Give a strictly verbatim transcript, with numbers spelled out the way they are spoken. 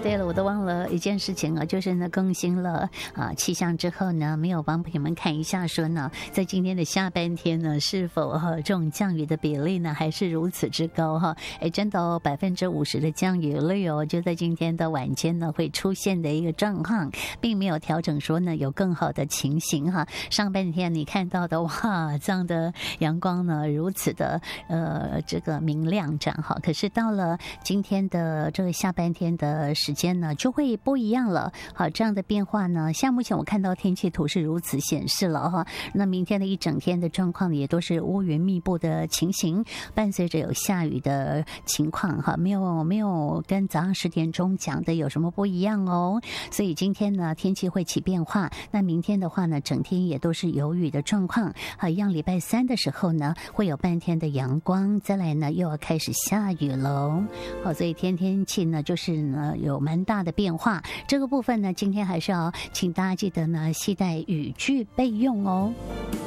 对了，我都忘了一件事情啊，就是呢更新了啊气象之后呢，没有帮朋友们看一下说呢，在今天的下半天呢，是否哈、啊、这种降雨的比例呢还是如此之高哈？哎，真的哦，百分之五十的降雨率哦，就在今天的晚间呢会出现的一个状况，并没有调整说呢有更好的情形哈。上半天你看到的哇，这样的阳光呢如此的呃这个明亮这样哈，可是到了今天的这个下半天的时间呢，就会不一样了。好，这样的变化呢，像目前我看到天气图是如此显示了哈。那明天的一整天的状况也都是乌云密布的情形，伴随着有下雨的情况哈，没有没有跟早上十点钟讲的有什么不一样哦。所以今天呢，天气会起变化。那明天的话呢，整天也都是有雨的状况。好，一样礼拜三的时候呢，会有半天的阳光，再来呢又要开始下雨喽。好，所以天天气呢就是呢有蛮大的变化。这个部分呢，今天还是要请大家记得呢，携带雨具备用哦。